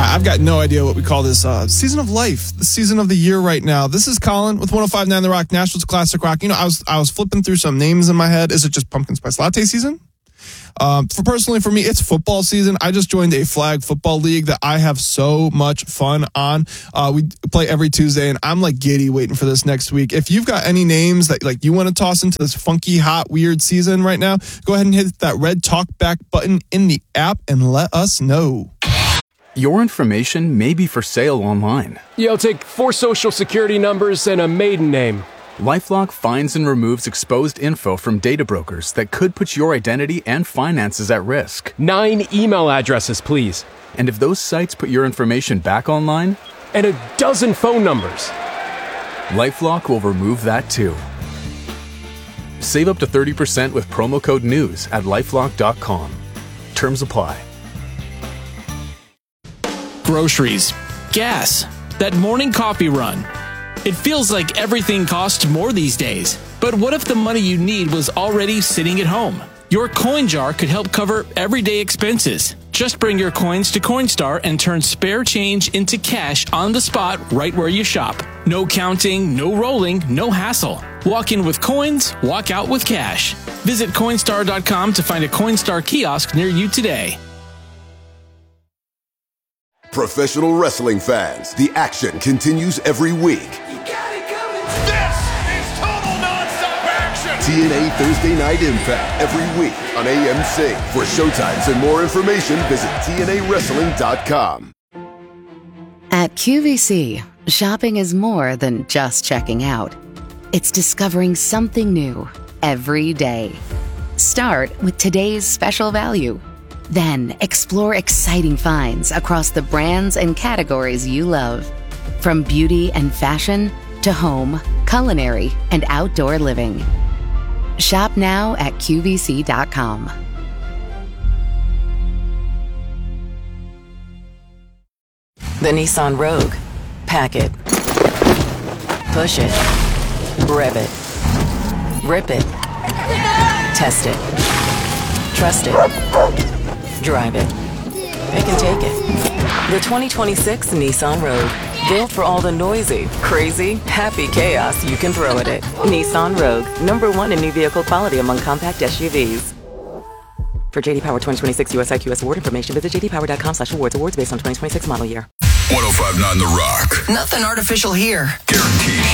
I've got no idea what we call this season of life, the season of the year right now. This is Colin with 105.9 The Rock, Nashville's Classic Rock. You know, I was flipping through some names in my head. Is it just pumpkin spice latte season? For me, it's football season. I just joined a flag football league that I have so much fun on. We play every Tuesday, and I'm like giddy waiting for this next week. If you've got any names that like you want to toss into this funky, hot, weird season right now, go ahead and hit that red talk back button in the app and let us know. Your information may be for sale online. You'll take 4 social security numbers and a maiden name. LifeLock finds and removes exposed info from data brokers that could put your identity and finances at risk. 9 email addresses, please. And if those sites put your information back online, and a dozen phone numbers. LifeLock will remove that too. Save up to 30% with promo code NEWS at LifeLock.com. Terms apply. Groceries, gas, that morning coffee run. It feels like everything costs more these days. But what if the money you need was already sitting at home? Your coin jar could help cover everyday expenses. Just bring your coins to Coinstar and turn spare change into cash on the spot right where you shop. No counting, no rolling, no hassle. Walk in with coins, walk out with cash. Visit Coinstar.com to find a Coinstar kiosk near you today. Professional wrestling fans, the action continues every week. This is total nonstop action! TNA Thursday Night Impact every week on AMC. For showtimes and more information, visit TNAWrestling.com. At QVC, shopping is more than just checking out. It's discovering something new every day. Start with today's special value. Then explore exciting finds across the brands and categories you love. From beauty and fashion to home, culinary, and outdoor living. Shop now at QVC.com. The Nissan Rogue. Pack it. Push it. Rev it. Rip it. Test it. Trust it. Drive it. Pick and take it. The 2026 Nissan Rogue. Built for all the noisy, crazy, happy chaos you can throw at it. Nissan Rogue. #1 in new vehicle quality among compact SUVs. For JD Power 2026 US IQS award information, visit jdpower.com/awards. Awards based on 2026 model year. 105.9 The Rock. Nothing artificial here. Guaranteed